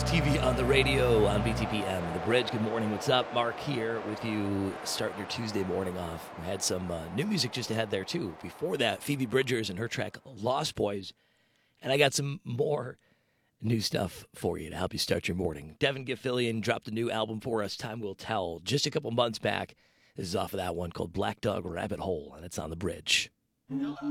It's TV on the radio on BTPM. The Bridge. Good morning. What's up? Mark here with you, starting your Tuesday morning off. We had some new music just ahead there, too. Before that, Phoebe Bridgers and her track Lost Boys. And I got some more new stuff for you to help you start your morning. Devin Gilfillian dropped a new album for us, Time Will Tell, just a couple months back. This is off of that one called Black Dog Rabbit Hole, and it's on the Bridge.